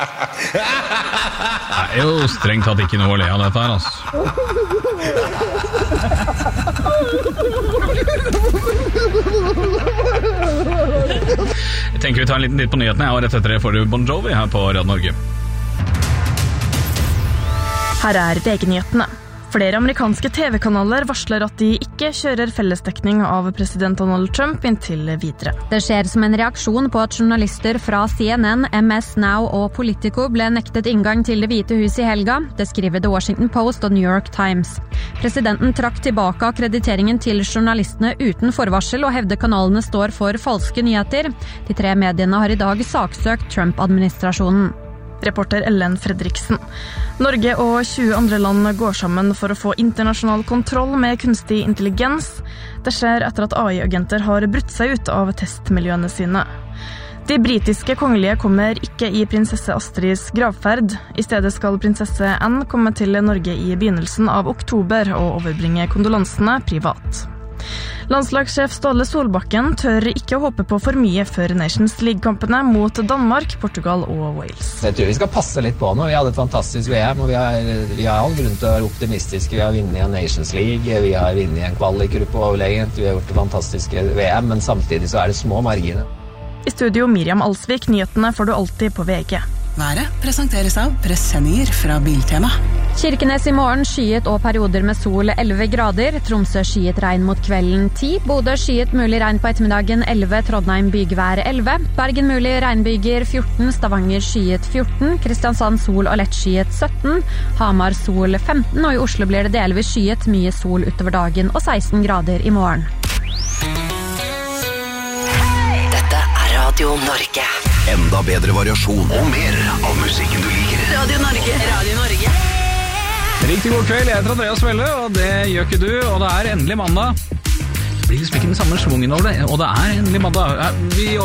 Det jo strengt tatt ikke noe å le av dette her, altså. Jeg tenker vi tar en liten titt på nyhetene, og rett etter det får du Bon Jovi her på Radio Norge. Her VG-nyhetene. Flere amerikanske TV-kanaler varsler at de ikke kjører fellesdekning av president Donald Trump inntil videre. Det skjer som en reaksjon på at journalister fra CNN, MS Now og Politico ble nektet inngang til Det hvite hus i helga. Det skriver The Washington Post og New York Times. Presidenten trakk tilbake akkrediteringen til journalistene uten forvarsel og hevder kanalene står for falske nyheter. De 3 mediene har i dag saksøkt Trump-administrasjonen. Reporter Ellen Fredriksen. Norge og 20 andre land går sammen for å få internasjonal kontroll med kunstig intelligens. Det skjer etter at AI-agenter har brutt seg ut av testmiljøene sine. De britiske kongelige kommer ikke i prinsesse Astrids gravferd. I stedet skal prinsesse Anne komme til Norge i begynnelsen av oktober og overbringe kondolansene privat. Landslagssjef Ståle Solbakken tør ikke å håpe på for mye før Nations League-kampene mot Danmark, Portugal og Wales. Jeg tror vi skal passe litt på nå. Vi hadde et fantastisk VM, og vi har all grunn til å være optimistiske. Vi har vunnet en Nations League, vi har vunnet en kvalikgruppe overlegent, vi har gjort det fantastiske VM, men samtidig så det små marginer. I studio Miriam Alsvik, nyhetene får du alltid på VG. Været presenteres av presenninger fra Biltema. Kirkenes i morgen skyet og perioder med sol 11 grader. Tromsø skyet regn mot kvelden 10. Bodø skyet mulig regn på ettermiddagen 11. Trondheim bygvær 11. Bergen mulig regnbyger 14. Stavanger skyet 14. Kristiansand sol og lett skyet 17. Hamar sol 15. Og i Oslo blir det delvis skyet, mye sol utover dagen og 16 grader i morgen. Dette Radio Norge. Enda bedre variasjon og mer av musikken du liker. Radio Norge. Radio Norge. Riktig god kveld, jeg heter Andreas Velle, og det gjør ikke du, og det endelig mandag. Det blir liksom ikke den samme svungen over det, og det endelig mandag. Vi